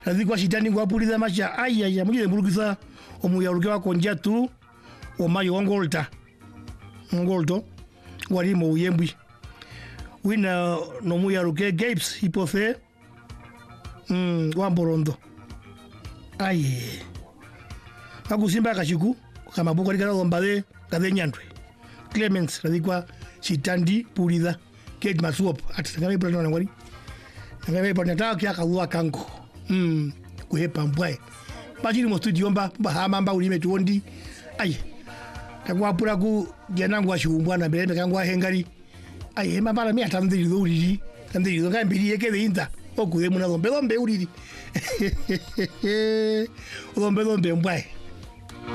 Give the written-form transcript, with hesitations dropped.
radikwa shitani kwa puliza macha aya mujile mbulukisa omuyaruke wako njatu omayo wangolta ngolto walimo uyembwi wina nomuyaruke Gapes hipofe wamborondo aye akusimba kashiku kama buko likala lombade kade nyandwe Clemens radikwa shitandi puliza Kate Masuop atangame plano ngwali ngame pona ta kya kalwa kanko kuhepa mbwae bajiri mo studio mba bahama mba ulime tuondi aye takwapura ku janangu wa shumbwa na mbele kangwa hengari aye mabala mi atandiri do uliri tandiri do ngambiri yeke inda okuye muna lombe uliri lombe mbwae